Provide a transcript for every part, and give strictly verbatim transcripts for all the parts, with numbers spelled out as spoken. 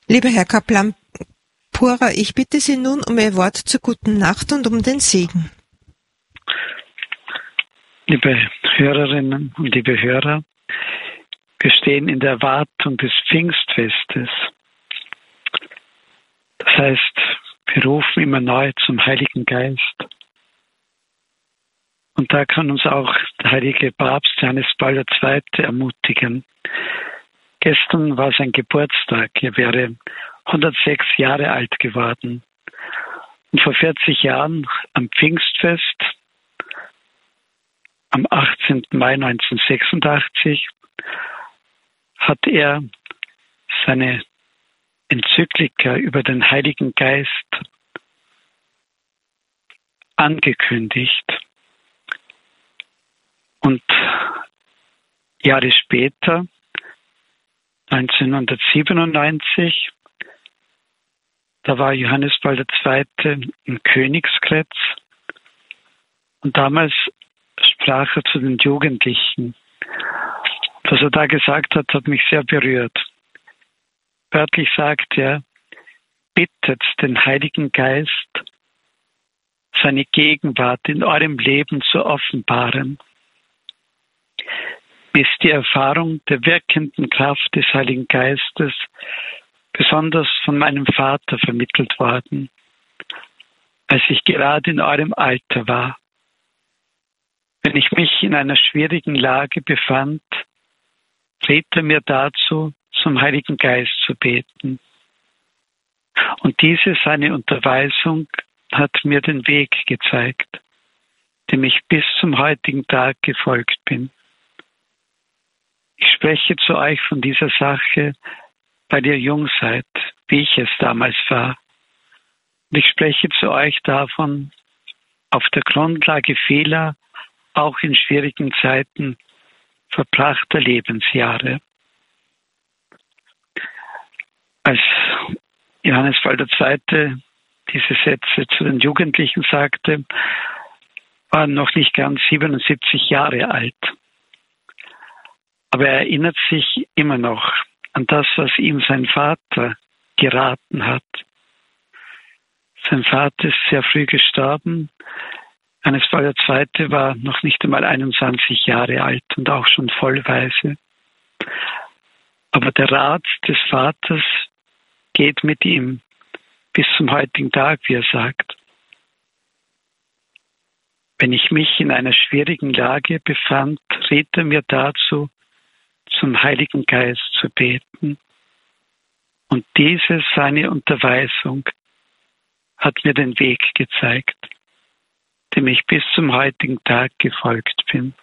Lieber Herr Kaplan Pura, ich bitte Sie nun um Ihr Wort zur guten Nacht und um den Segen. Liebe Hörerinnen und liebe Hörer, wir stehen in der Erwartung des Pfingstfestes. Das heißt, wir rufen immer neu zum Heiligen Geist. Und da kann uns auch der heilige Papst Johannes Paul der Zweite ermutigen. Gestern war sein Geburtstag. Er wäre hundertsechs Jahre alt geworden. Und vor vierzig Jahren am Pfingstfest, am achtzehnten Mai neunzehnhundertsechsundachtzig, hat er seine Enzyklika über den Heiligen Geist angekündigt. Und Jahre später, neunzehnhundertsiebenundneunzig, da war Johannes Paul der Zweite in Königsgrätz und damals sprach er zu den Jugendlichen. Was er da gesagt hat, hat mich sehr berührt. Wörtlich sagt er, bittet den Heiligen Geist, seine Gegenwart in eurem Leben zu offenbaren. Mir ist die Erfahrung der wirkenden Kraft des Heiligen Geistes besonders von meinem Vater vermittelt worden, als ich gerade in eurem Alter war. Wenn ich mich in einer schwierigen Lage befand, riet er mir dazu, zum Heiligen Geist zu beten. Und diese seine Unterweisung hat mir den Weg gezeigt, dem ich bis zum heutigen Tag gefolgt bin. Ich spreche zu euch von dieser Sache, weil ihr jung seid, wie ich es damals war. Und ich spreche zu euch davon auf der Grundlage vieler, auch in schwierigen Zeiten, verbrachter Lebensjahre. Als Johannes Paul der Zweite diese Sätze zu den Jugendlichen sagte, war er noch nicht ganz siebenundsiebzig Jahre alt. Aber er erinnert sich immer noch an das, was ihm sein Vater geraten hat. Sein Vater ist sehr früh gestorben. Johannes Paul der Zweite war noch nicht einmal einundzwanzig Jahre alt und auch schon vollweise. Aber der Rat des Vaters geht mit ihm bis zum heutigen Tag, wie er sagt. Wenn ich mich in einer schwierigen Lage befand, riet er mir dazu, zum Heiligen Geist zu beten. Und diese seine Unterweisung hat mir den Weg gezeigt, dem ich bis zum heutigen Tag gefolgt bin.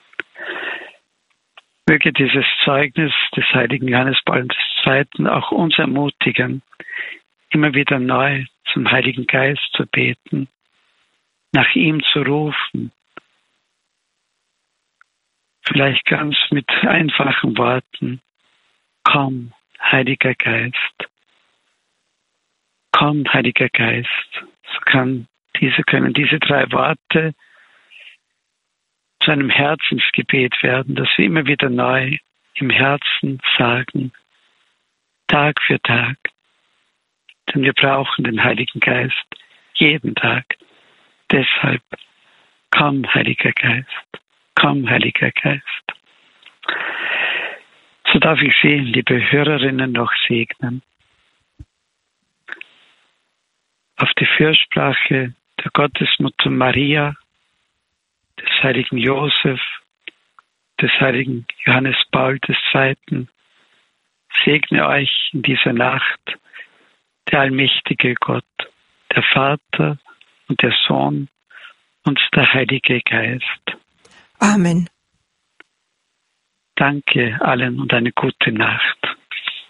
Möge dieses Zeugnis des heiligen Johannes Paul der Zweite auch uns ermutigen, immer wieder neu zum Heiligen Geist zu beten, nach ihm zu rufen, vielleicht ganz mit einfachen Worten: Komm, Heiliger Geist. Komm, Heiliger Geist. So kann diese, können diese drei Worte zu einem Herzensgebet werden, das wir immer wieder neu im Herzen sagen, Tag für Tag. Denn wir brauchen den Heiligen Geist jeden Tag. Deshalb, komm, Heiliger Geist. Komm, Heiliger Geist. So darf ich Sie, liebe Hörerinnen, noch segnen. Auf die Fürsprache der Gottesmutter Maria, des heiligen Josef, des heiligen Johannes Paul der Zweite, segne euch in dieser Nacht der allmächtige Gott, der Vater und der Sohn und der Heilige Geist. Amen. Danke allen und eine gute Nacht.